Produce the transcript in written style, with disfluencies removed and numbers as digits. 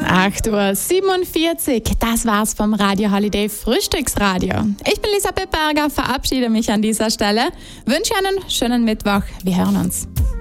8:47 Uhr, das war's vom Radio Holiday Frühstücksradio. Ich bin Elisabeth Berger, verabschiede mich an dieser Stelle, wünsche einen schönen Mittwoch, wir hören uns.